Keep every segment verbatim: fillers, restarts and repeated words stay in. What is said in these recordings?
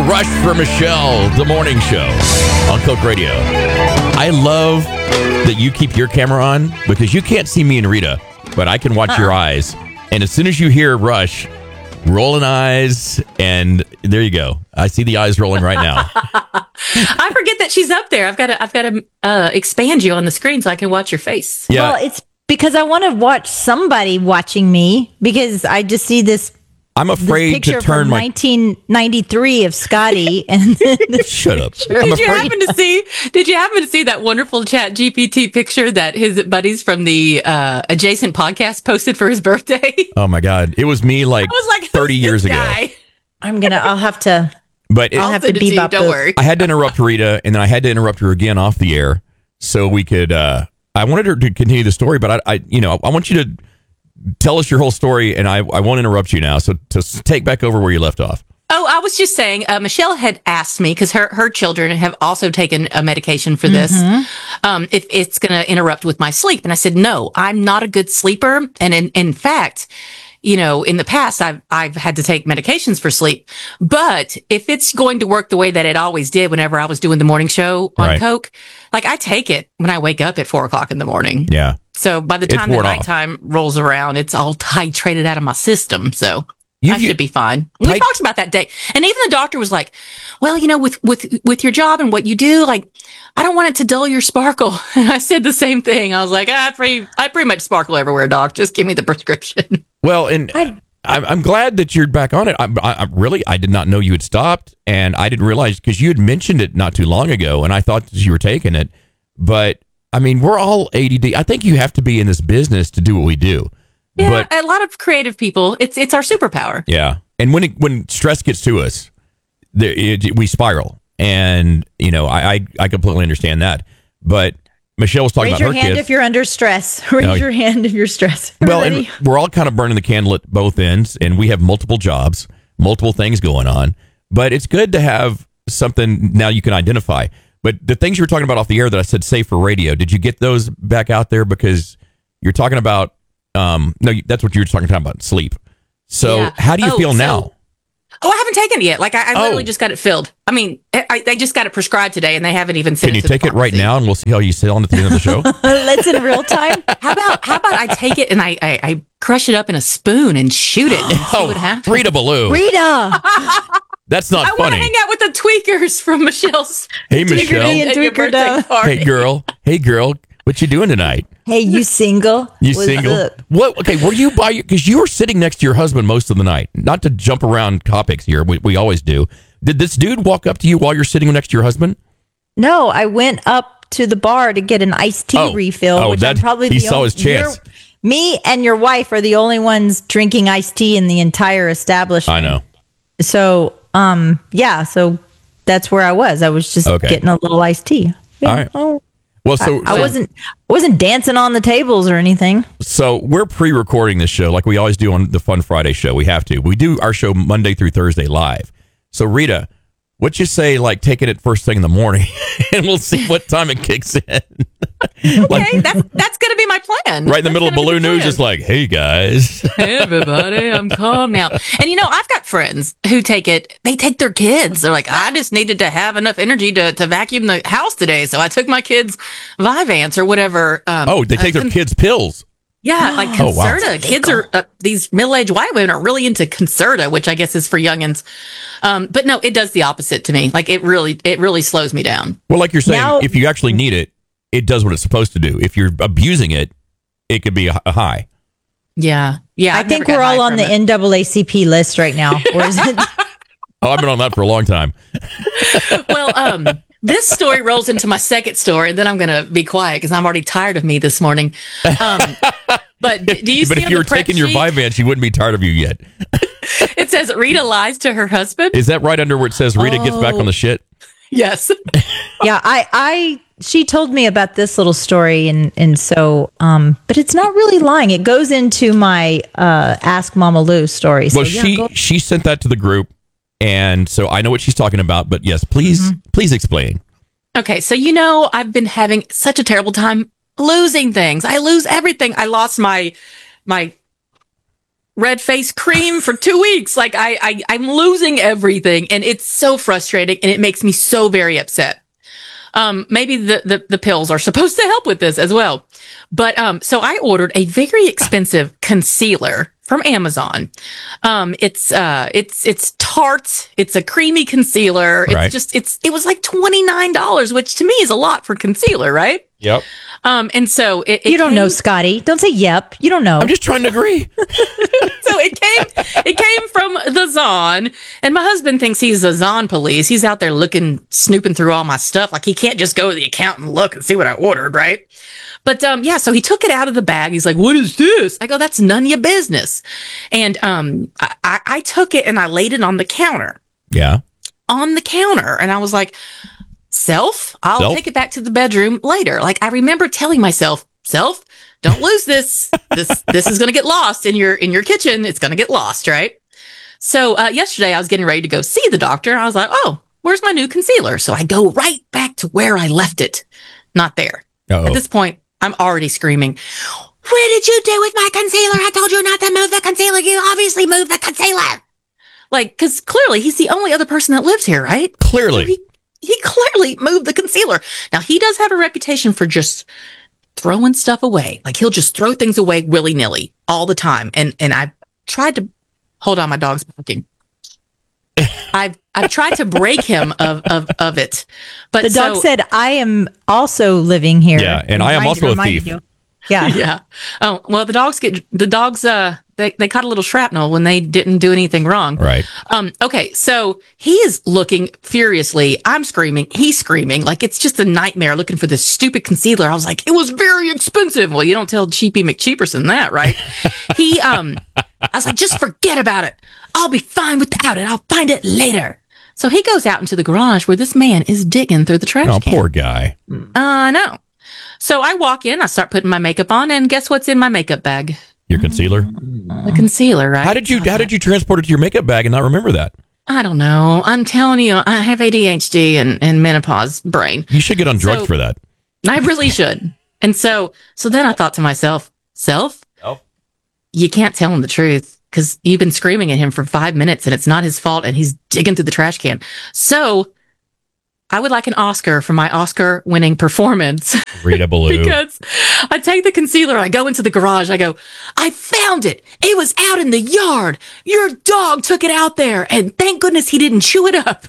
Rush for Michelle, the morning show on Coke Radio. I love that you keep your camera on because you can't see me and Rita, but I can watch uh-uh. your eyes. And as soon as you hear Rush, rolling eyes, and there you go. I see the eyes rolling right now. I forget that she's up there. I've got to, I've got to uh, expand you on the screen so I can watch your face. Yeah. Well, it's because I want to watch somebody watching me because I just see this. I'm afraid this to turn from my nineteen ninety-three of Scotty. And shut up. Did I'm you afraid... happen to see? Did you happen to see that wonderful Chat G P T picture that his buddies from the uh, adjacent podcast posted for his birthday? Oh my God! It was me like, was like thirty years ago. Guy? I'm gonna. I'll have to. But it, I'll have to be bebop. Don't worry. I had to interrupt Rita, and then I had to interrupt her again off the air so we could. Uh, I wanted her to continue the story, but I, I, you know, I want you to tell us your whole story, and I, I won't interrupt you now. So to take back over where you left off. Oh, I was just saying, uh, Michelle had asked me, because her, her children have also taken a medication for this, mm-hmm. um, if it's going to interrupt with my sleep. And I said, no, I'm not a good sleeper. And in, in fact, you know, in the past, I've, I've had to take medications for sleep. But if it's going to work the way that it always did whenever I was doing the morning show on right. Coke, like I take it when I wake up at four o'clock in the morning. Yeah. So by the time the nighttime off. rolls around, it's all titrated out of my system. So you, I should be fine. We tit- talked about that day. And even the doctor was like, well, you know, with, with, with your job and what you do, like, I don't want it to dull your sparkle. And I said the same thing. I was like, ah, I pretty, I pretty much sparkle everywhere, doc. Just give me the prescription. Well, and I, I'm glad that you're back on it. I, I, I really, I did not know you had stopped. And I didn't realize, because you had mentioned it not too long ago, and I thought that you were taking it. But, I mean, we're all A D D. I think you have to be in this business to do what we do. Yeah, but, a lot of creative people, it's it's our superpower. Yeah. And when it, when stress gets to us, there, it, we spiral. And, you know, I, I, I completely understand that. But Michelle was talking Raise about your her hand kids. if you're under stress. Raise No, your hand if you're stressed. Well, and we're all kind of burning the candle at both ends, and we have multiple jobs, multiple things going on. But it's good to have something now you can identify. But the things you were talking about off the air that I said safe for radio, did you get those back out there? Because you're talking about, um, no, that's what you were talking about, sleep. So yeah. how do you oh, feel so, now? Oh, I haven't taken it yet. Like, I, I literally oh. just got it filled. I mean, I, they just got it prescribed today, and they haven't even sent Can you it to take the it right now, and we'll see how you sound at the end of the show? Let's in real time. How about how about I take it and I, I, I crush it up in a spoon and shoot it and see oh, what happens? Rita Ballou. Rita. That's not I funny. want to hang out with the tweakers from Michelle's. Hey, Michelle. And tweaker hey, girl. Hey, girl. What you doing tonight? Hey, you single? You What's single? up? What? Okay, were you by? Because you were sitting next to your husband most of the night. Not to jump around topics here, we, we always do. Did this dude walk up to you while you're sitting next to your husband? No, I went up to the bar to get an iced tea oh. refill. Oh, which that, I'm probably he the saw only, his chance. Me and your wife are the only ones drinking iced tea in the entire establishment. I know. So, um, yeah, so that's where I was. I was just okay. getting a little iced tea. Yeah. All right. Oh. Well, so I, I wasn't I wasn't dancing on the tables or anything. So we're pre-recording this show like we always do on the Fun Friday show. We have to. We do our show Monday through Thursday live. So Rita, what'd you say, like taking it first thing in the morning, and we'll see what time it kicks in. Okay, like, that's that's gonna be my plan. Right in the that's middle of Balloon News, just like, hey guys, hey everybody, I'm calm now. And you know, I've got friends who take it. They take their kids. They're like, I just needed to have enough energy to, to vacuum the house today, so I took my kids Vyvanse or whatever. Um, oh, they take uh, their kids' pills. Yeah, like Oh, wow. Concerta. Kids are, uh, these middle-aged white women are really into Concerta, which I guess is for youngins. Um, but no, it does the opposite to me. Like it really, it really slows me down. Well, like you're saying, Now- if you actually need it, it does what it's supposed to do. If you're abusing it, it could be a, a high. Yeah. Yeah. I I've think never we're got all high on from the it. N double A C P list right now. Or is it? Oh, I've been on that for a long time. Well, um, this story rolls into my second story, and then I'm going to be quiet because I'm already tired of me this morning. Um, but do you but see if on you the were prep taking your sheet, Vyvanse, she wouldn't be tired of you yet. it says Rita lies to her husband? Is that right under where it says Rita oh. gets back on the shit? Yes. Yeah, I, I, she told me about this little story, and and so, um, but it's not really lying. It goes into my uh, Ask Mama Lou story. So, well, yeah, she go- she sent that to the group, and so I know what she's talking about. But yes, please, mm-hmm. please explain. Okay, so you know I've been having such a terrible time losing things. I lose everything. I lost my my red face cream for two weeks. Like I, I, I'm losing everything, and it's so frustrating, and it makes me so very upset. Um, maybe the, the, the pills are supposed to help with this as well. But, um, so I ordered a very expensive concealer from Amazon. Um, it's, uh, it's, it's Tarte. It's a creamy concealer. It's Right. just, it's, it was like twenty-nine dollars, which to me is a lot for concealer, right? Yep. Um, and so it, it You don't came- know, Scotty. Don't say yep. You don't know. I'm just trying to agree. So it came, it came from the Zon, and my husband thinks he's the Zon police. He's out there looking, snooping through all my stuff. Like he can't just go to the account and look and see what I ordered, right? But um, yeah, so he took it out of the bag. He's like, "What is this?" I go, "That's none of your business." And um, I, I, I took it and I laid it on the counter, Yeah. on the counter, and I was like, "Self, I'll Self? take it back to the bedroom later." Like I remember telling myself, "Self, don't lose this. This this is going to get lost in your in your kitchen. It's going to get lost, right?" So uh, yesterday I was getting ready to go see the doctor. I was like, "Oh, where's my new concealer?" So I go right back to where I left it. Not there. Uh-oh. At this point, I'm already screaming, "What did you do with my concealer? I told you not to move the concealer. You obviously moved the concealer." Like, because clearly he's the only other person that lives here, right? Clearly. He, he clearly moved the concealer. Now, he does have a reputation for just throwing stuff away. Like, he'll just throw things away willy-nilly all the time. And and I tried to... Hold on, my dog's barking. I've I've tried to break him of of, of it. But the dog so- said, "I am also living here." Yeah, and I am Remind- also a reminded thief. you. Yeah. Yeah. Oh, well, the dogs get the dogs. Uh, they they caught a little shrapnel when they didn't do anything wrong. Right. Um. Okay. So he is looking furiously. I'm screaming. He's screaming. Like it's just a nightmare looking for this stupid concealer. I was like, it was very expensive. Well, you don't tell Cheapy McCheaperson that, right? he um. I was like, just forget about it. I'll be fine without it. I'll find it later. So he goes out into the garage where this man is digging through the trash Oh, can. poor guy. I know. So I walk in, I start putting my makeup on, and guess what's in my makeup bag? Your concealer. The concealer, right? How did you How did you transport it to your makeup bag and not remember that? I don't know. I'm telling you, I have A D H D and, and menopause brain. You should get on drugs So- for that. I really should. And so, so then I thought to myself, self, Oh. you can't tell him the truth because you've been screaming at him for five minutes and it's not his fault and he's digging through the trash can. So I would like an Oscar for my Oscar winning performance. Rita Ballou. Because I take the concealer, I go into the garage, I go, "I found it. It was out in the yard. Your dog took it out there, and thank goodness he didn't chew it up."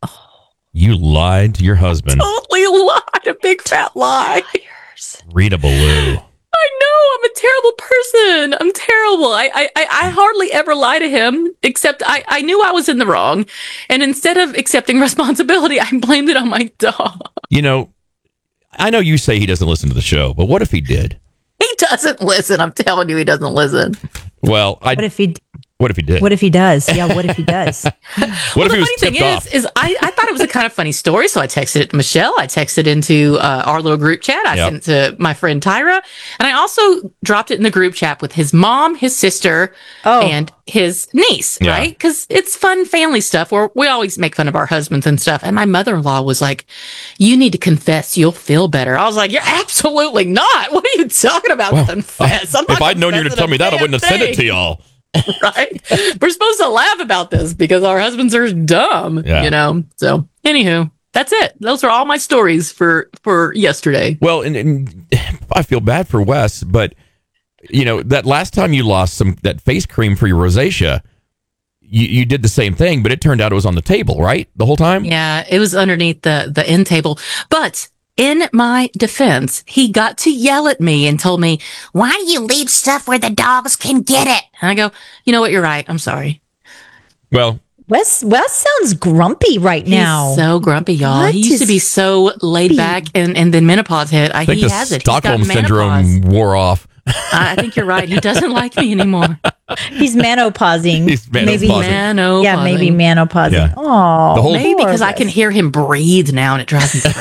You lied to your husband. Totally lied, a big fat lie. Rita Ballou. I know, I'm a terrible person. I'm terrible. I, I, I I hardly ever lie to him, except I, I knew I was in the wrong. And instead of accepting responsibility, I blamed it on my dog. You know, I know you say he doesn't listen to the show, but what if he did? He doesn't listen. I'm telling you, he doesn't listen. Well, I What if he? what if he did? What if he does? Yeah. What if he does? What Well, if the he was funny thing tipped is, off? is I, I thought it was a kind of funny story, so I texted it to Michelle. I texted into uh, our little group chat. I Yep. sent it to my friend Tyra, and I also dropped it in the group chat with his mom, his sister, Oh. and his niece. Yeah. Right? Because it's fun family stuff. Where we always make fun of our husbands and stuff. And my mother-in-law was like, "You need to confess. You'll feel better." I was like, "You're absolutely not. What are you talking about? Well, confess? I'm if not I'd known you were going to tell confessing me that, I a wouldn't have damn sent it to thing." y'all. Right? We're supposed to laugh about this because our husbands are dumb, Yeah. you know? So, anywho, that's it. Those are all my stories for, for yesterday. Well, and, and I feel bad for Wes, but you know that last time you lost some that face cream for your rosacea, you, you did the same thing, but it turned out it was on the table, right? The whole time. Yeah, it was underneath the, the end table. But in my defense, he got to yell at me and told me, "Why do you leave stuff where the dogs can get it?" And I go, "You know what? You're right. I'm sorry." Well, Wes Wes sounds grumpy right now. He's so grumpy, y'all. What he used to is be so laid be- back, and, and then menopause hit. I, I think he the has it. Stockholm He's got syndrome menopause. wore off. I I think you're right. He doesn't like me anymore. He's manopausing. He's Maybe. manopausing. Mano. Yeah, maybe manopausing. Yeah. Oh, The whole- Maybe because I can hear him breathe now and it drives me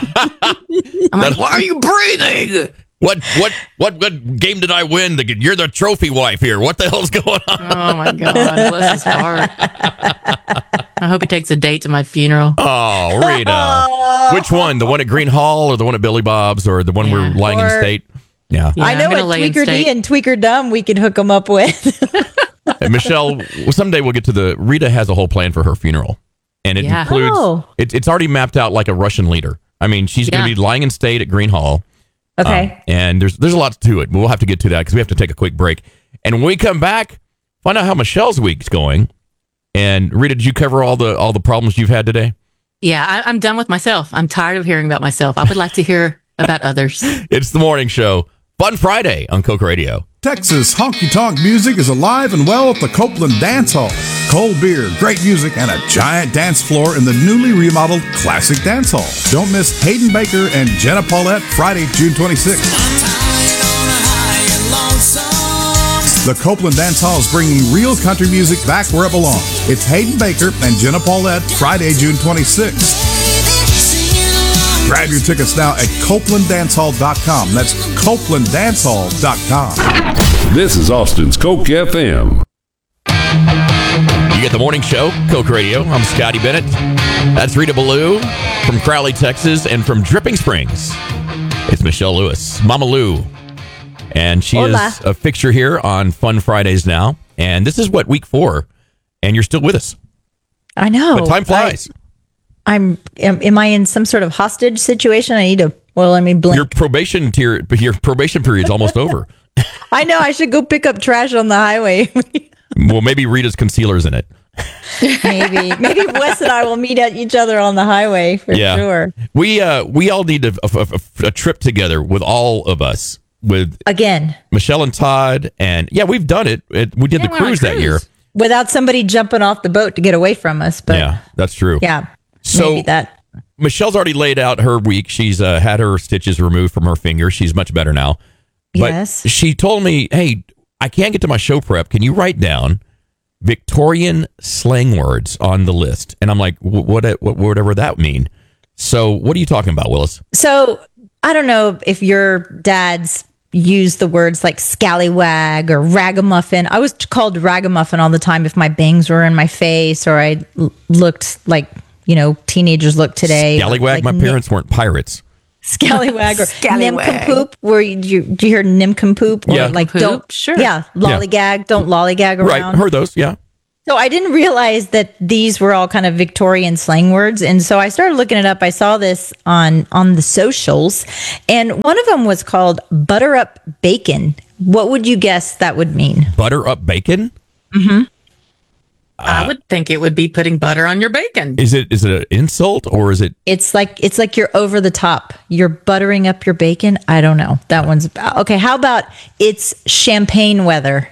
crazy. I'm like, "Why are you breathing?" What what what what game did I win? The- You're the trophy wife here. What the hell's going on? Oh my God, bless his heart. I hope he takes a date to my funeral. Oh, Rita. Which one? The one at Green Hall or the one at Billy Bob's or the one we're Yeah. lying in Or- state? Yeah. Yeah, I I'm know gonna a lay in Tweaker state. D and Tweaker Dumb we could hook him up with. And Michelle, someday we'll get to the, Rita has a whole plan for her funeral. And it Yeah. includes, Oh. it, it's already mapped out like a Russian leader. I mean, she's going Yeah. to be lying in state at Green Hall. Okay. Um, and there's there's a lot to it. We'll have to get to that because we have to take a quick break. And when we come back, find out how Michelle's week's going. And Rita, did you cover all the all the problems you've had today? Yeah, I, I'm done with myself. I'm tired of hearing about myself. I would like to hear about others. It's the morning show. Fun Friday on Coke Radio. Texas honky-tonk music is alive and well at the Copeland Dance Hall. Cold beer, great music, and a giant dance floor in the newly remodeled Classic Dance Hall. Don't miss Hayden Baker and Jenna Paulette Friday, June twenty-sixth. The Copeland Dance Hall is bringing real country music back where it belongs. It's Hayden Baker and Jenna Paulette Friday, June twenty-sixth. Grab your tickets now at copeland dance hall dot com. That's copeland dance hall dot com. This is Austin's Coke F M. You get the morning show, Coke Radio. I'm Scotty Bennett. That's Rita Ballou from Crowley, Texas, and from Dripping Springs. It's Michelle Lewis, Mama Lou. And she Hola. is a fixture here on Fun Fridays now. And this is what, week four. And you're still with us. I know. But time flies. I, I'm. Am, am I in some sort of hostage situation? I need to. Well, let me blink. Your probation tier, your probation period's almost over. I know. I should go pick up trash on the highway. Well, maybe Rita's concealer's in it. maybe. Maybe Wes and I will meet at each other on the highway for Yeah. sure. We uh we all need a, a, a, a trip together with all of us, with Again, Michelle and Todd, and yeah, we've done it. it we did Yeah, the we're on a cruise that cruise. year. without somebody jumping off the boat to get away from us. But Yeah, that's true. yeah, So- maybe that. Michelle's already laid out her week. She's uh, had her stitches removed from her finger. She's much better now. But Yes. she told me, hey, I can't get to my show prep. Can you write down Victorian slang words on the list? And I'm like, "Wh- what, what, whatever that mean. So what are you talking about, Willis? So I don't know if your dad's used the words like scallywag or ragamuffin. I was called ragamuffin all the time if my bangs were in my face or I l- looked like, you know, teenagers look today. Scallywag, Like my nim- parents weren't pirates. Scallywag or Scallywag. nincompoop. Where you, do you, do you hear nincompoop? Or Yeah. like Poop, don't, sure. Yeah, lollygag. Don't lollygag around. Right, heard those, yeah. So I didn't realize that these were all kind of Victorian slang words, and so I started looking it up. I saw this on on the socials, and one of them was called butter up bacon. What would you guess that would mean? Butter up bacon? I would think it would be putting butter on your bacon. Is it is it an insult or is it It's like it's like you're over the top. You're buttering up your bacon. I don't know. That one's okay. How about it's champagne weather?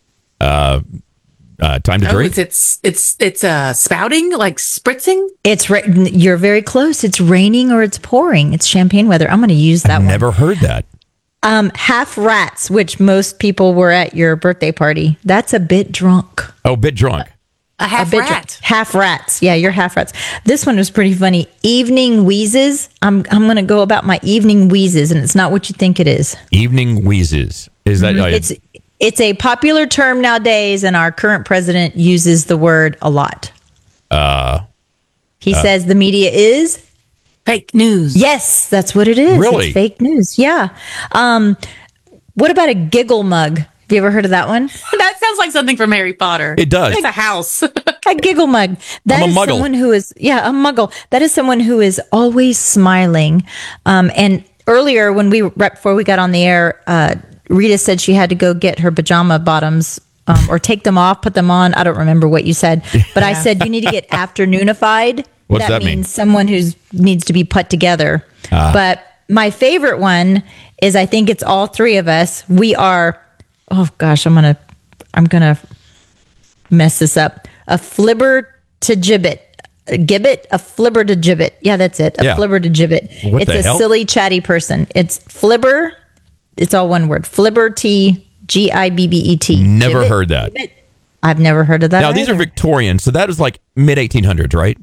uh, time to Oh, drink? it's it's it's uh spouting, like spritzing. It's ra- you're very close. It's raining or it's pouring. It's champagne weather. I'm going to use that one. Never heard that. Um, half rats, which most people were at your birthday party. That's a bit drunk. Oh, bit drunk. A half A bit rat. drunk. Half rats. Yeah, you're half rats. This one was pretty funny. Evening wheezes. I'm I'm going to go about my evening wheezes, and it's not what you think it is. Evening wheezes. Is that uh, It's it's a popular term nowadays, and our current president uses the word a lot. Uh, he says the media is. Fake news. Yes, that's what it is. Really? It's fake news. Yeah. Um, what about a giggle mug? Have you ever heard of that one? That sounds like something from Harry Potter. It does. It's a house. A giggle mug. That I'm a is muggle. someone who is, yeah, a muggle. That is someone who is always smiling. Um, and earlier, when we right before we got on the air, uh, Rita said she had to go get her pajama bottoms um, or take them off, put them on. I don't remember what you said, but I said you need to get afternoonified. What's that mean? means someone who needs to be put together. Ah. But my favorite one is I think it's all three of us. We are. Oh gosh, I'm gonna, I'm gonna mess this up. A flibber to gibbet. A gibbet, a flibber to gibbet. Yeah, that's it. A Yeah. flibber to gibbet. What it's the a hell? silly, chatty person. It's flibber. It's all one word. Flibber T G I B B E T. Never Gibbet, heard that. gibbet. I've never heard of that. Now, these are either. Victorian, so that is like mid eighteen hundreds, right?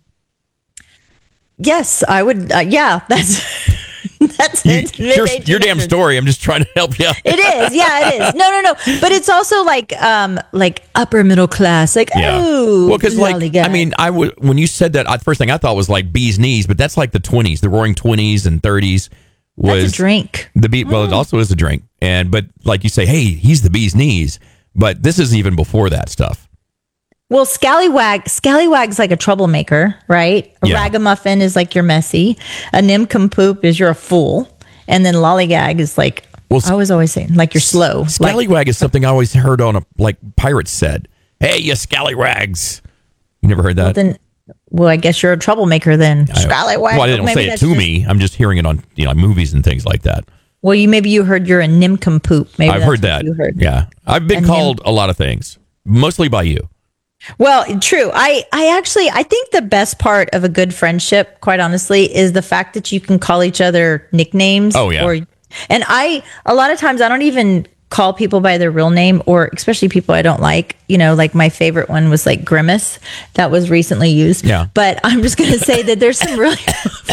Yes, I would. Uh, yeah, that's that's You, it. your, your damn mid-eighteen hundreds. story. I'm just trying to help you. It is, yeah, it is. No, no, no. But it's also like, um, like upper middle class. Like, oh, well, because like I mean, I would when you said that, I, first thing I thought was like bee's knees, but that's like the twenties, the Roaring Twenties and thirties was that's a drink. the beat. Well, it also is a drink, and but like you say, hey, he's the bee's knees. But this is even before that stuff. Well, scallywag, scallywag's like a troublemaker, right? A Yeah. ragamuffin is like you're messy. A nincompoop is you're a fool. And then lollygag is like, Well, I was always saying, like you're slow. Like, Scallywag is something I always heard on a, like pirates said. Hey, you scallywags. You never heard that? then, well, I guess you're a troublemaker then. I- Scallywag. Well, I didn't Maybe say it that's to just- me. I'm just hearing it on you know movies and things like that. Well, you maybe you heard you're a nincompoop. Maybe I've that's heard what that. You heard. Yeah, I've been And called a lot of things, mostly by you. Well, true. I, I actually, I think the best part of a good friendship, quite honestly, is the fact that you can call each other nicknames. Oh, yeah. Or, and I, a lot of times I don't even call people by their real name, or especially people I don't like. You know, like my favorite one was like Grimace. That was recently used. Yeah. But I'm just going to say that there's some really...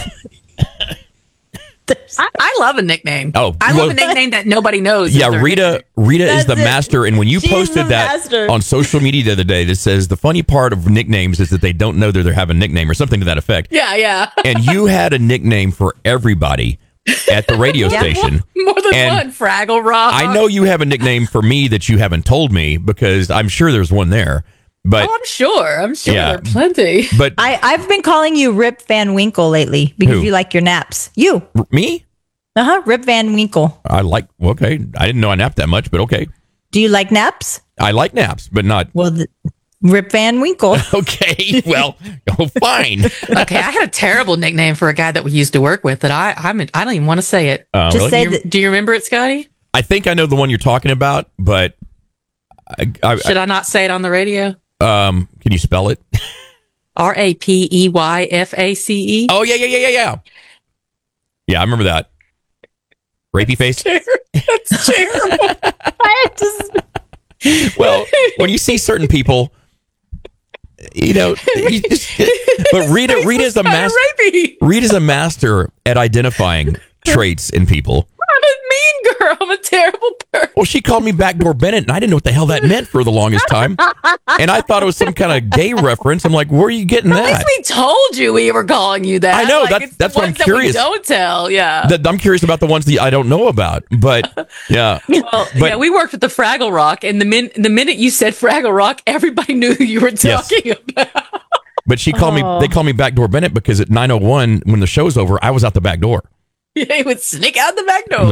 there's- I, I love a nickname. Oh, I love well- a nickname that nobody knows. Yeah, is their Rita. Rita is the That's it. master, and when you She's posted the that master. on social media the other day, that says the funny part of nicknames is that they don't know that they have a nickname or something to that effect. Yeah, yeah. And you had a nickname for everybody at the radio station. More than And one. Fraggle Rock. I know you have a nickname for me that you haven't told me because I'm sure there's one there. But Oh, I'm sure. I'm sure Yeah. there are plenty. but I, I've been calling you Rip Van Winkle lately because Who? you like your naps. You. me, Uh huh. Rip Van Winkle. I like. Okay, I didn't know I napped that much, but okay, Do you like naps? I like naps, but not. Well, the, Rip Van Winkle. Okay, well, oh, fine. Okay, I had a terrible nickname for a guy that we used to work with that I I'm, I don't even want to say it. Uh, Just really? say Do you, that. do you remember it, Scotty? I think I know the one you're talking about, but I, I, Should I not say it on the radio? um, can you spell it? R A P E Y F A C E. Oh yeah, yeah, yeah, yeah, yeah. Yeah, I remember that. Rapey face. That's terrible. I just, Well, when you see certain people, you know, you just, but Rita, Rita's a Kinda master. rapey. Rita's a master at identifying traits in people. I'm a mean girl. I'm a terrible person. Well, she called me Backdoor Bennett, and I didn't know what the hell that meant for the longest time. And I thought it was some kind of gay reference. I'm like, where are you getting At least that? we told you we were calling you that. I know, Like, that's- it's that's the what I'm ones that curious. We don't tell. Yeah. That- I'm curious about the ones that I don't know about. But yeah, Well, But- yeah, we worked with the Fraggle Rock, and the min- the minute you said Fraggle Rock, everybody knew who you were Yes. talking about. but she called me. They called me Backdoor Bennett because at nine oh one when the show's over, I was out the back door. He would sneak out the back door.